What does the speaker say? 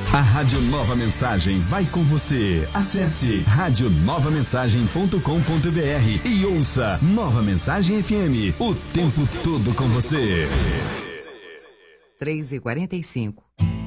A Rádio Nova Mensagem vai com você. Acesse radionovamensagem.com.br e ouça Nova Mensagem FM, o tempo todo com você. 3h45.